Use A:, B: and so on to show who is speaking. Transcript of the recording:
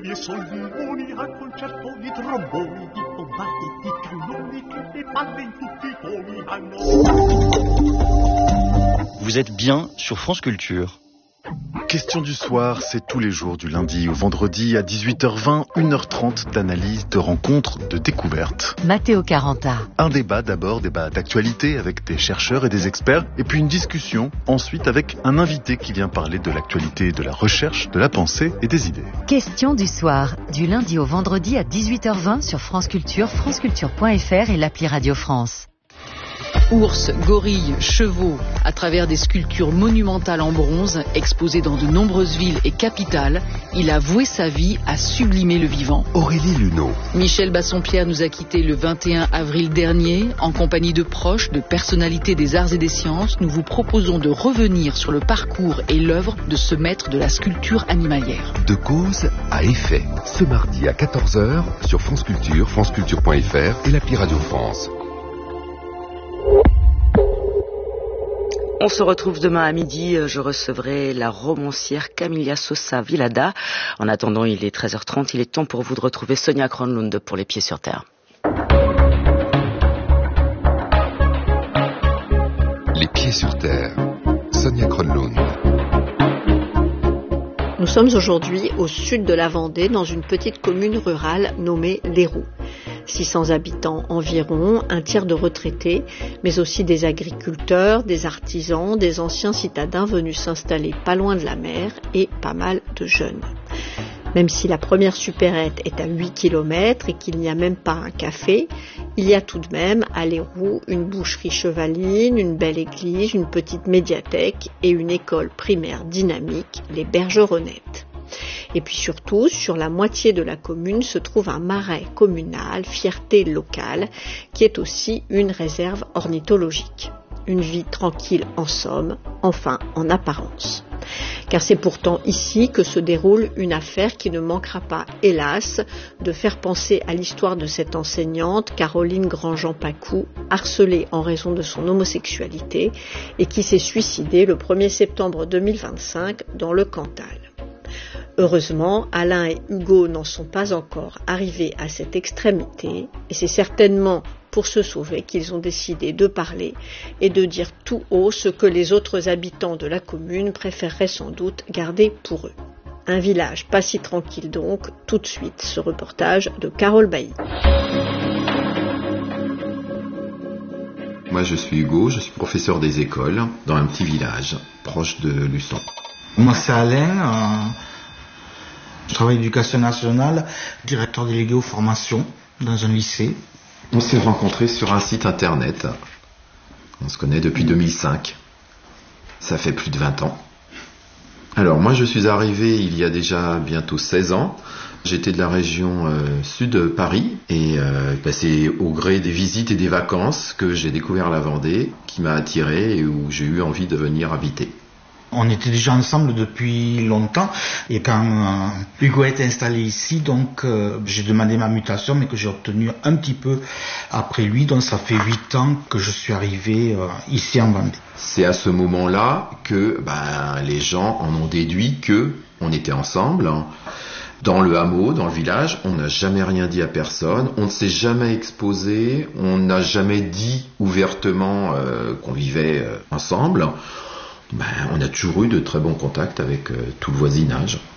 A: e soldini al concerto di tromboni, di bombardi, di cannoni, che le palle in tutti i toni hanno.
B: Vous êtes bien sur France Culture.
C: Question du soir, c'est tous les jours du lundi au vendredi à 18h20, 1h30 d'analyse, de rencontres, de découvertes.
D: Matteo Caranta.
C: Un débat d'abord, débat d'actualité avec des chercheurs et des experts, et puis une discussion ensuite avec un invité qui vient parler de l'actualité, de la recherche, de la pensée et des idées.
D: Question du soir, du lundi au vendredi à 18h20 sur France Culture, franceculture.fr et l'appli Radio France.
E: Ours, gorilles, chevaux, à travers des sculptures monumentales en bronze, exposées dans de nombreuses villes et capitales, il a voué sa vie à sublimer le vivant.
F: Aurélie Luneau.
E: Michel Bassompierre nous a quittés le 21 avril dernier. En compagnie de proches, de personnalités des arts et des sciences, nous vous proposons de revenir sur le parcours et l'œuvre de ce maître de la sculpture animalière.
F: De cause à effet, ce mardi à 14h sur France Culture, franceculture.fr et l'appli Radio France.
G: On se retrouve demain à midi, je recevrai la romancière Camilla Sosa Villada. En attendant, il est 13h30, il est temps pour vous de retrouver Sonia Kronlund pour Les Pieds sur Terre.
F: Les Pieds sur Terre, Sonia Kronlund.
H: Nous sommes aujourd'hui au sud de la Vendée, dans une petite commune rurale nommée Léroux. 600 habitants environ, un tiers de retraités, mais aussi des agriculteurs, des artisans, des anciens citadins venus s'installer pas loin de la mer et pas mal de jeunes. Même si la première supérette est à 8 km et qu'il n'y a même pas un café, il y a tout de même à Léroux une boucherie chevaline, une belle église, une petite médiathèque et une école primaire dynamique, les Bergeronnettes. Et puis surtout, sur la moitié de la commune se trouve un marais communal, fierté locale, qui est aussi une réserve ornithologique. Une vie tranquille en somme, enfin en apparence. Car c'est pourtant ici que se déroule une affaire qui ne manquera pas, hélas, de faire penser à l'histoire de cette enseignante, Caroline Grandjean-Pacou, harcelée en raison de son homosexualité et qui s'est suicidée le 1er septembre 2025 dans le Cantal. Heureusement, Alain et Hugo n'en sont pas encore arrivés à cette extrémité et c'est certainement pour se sauver qu'ils ont décidé de parler et de dire tout haut ce que les autres habitants de la commune préféreraient sans doute garder pour eux. Un village pas si tranquille donc, tout de suite ce reportage de Carole Bailly.
I: Moi je suis Hugo, je suis professeur des écoles dans un petit village proche de Luçon.
J: Moi c'est Alain, je travaille à l'éducation nationale, directeur délégué aux formations dans un lycée.
I: On s'est rencontrés sur un site internet. On se connaît depuis 2005. Ça fait plus de 20 ans. Alors moi je suis arrivé il y a déjà bientôt 16 ans. J'étais de la région sud de Paris et c'est au gré des visites et des vacances que j'ai découvert la Vendée qui m'a attiré et où j'ai eu envie de venir habiter.
J: On était déjà ensemble depuis longtemps et quand Hugo est installé ici, donc j'ai demandé ma mutation mais que j'ai obtenue un petit peu après lui, donc ça fait 8 ans que je suis arrivé ici en Vendée.
I: C'est à ce moment-là que les gens en ont déduit que on était ensemble. Dans le hameau, dans le village, on n'a jamais rien dit à personne, on ne s'est jamais exposé, on n'a jamais dit ouvertement qu'on vivait ensemble. On a toujours eu de très bons contacts avec tout le voisinage.